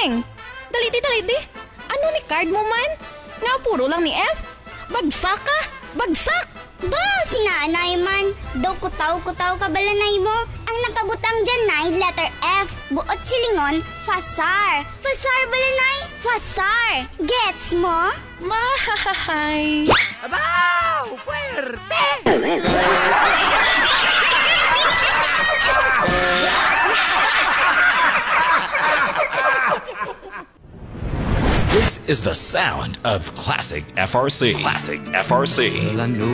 Neng! Daliti. Ano ni card mo man? Nga puro lang ni F? Bagsak ka! Bagsak! Ba, si nanay man. Daw kutaw-kutaw ka balanay mo. Ang nakabutang dyan nay, letter F. Buot silingon, fasar. Fasar balanay, fasar. Gets mo? Mahahay! Abaw! Puwerte! This is the sound of classic FRC. Classic FRC. Well, I know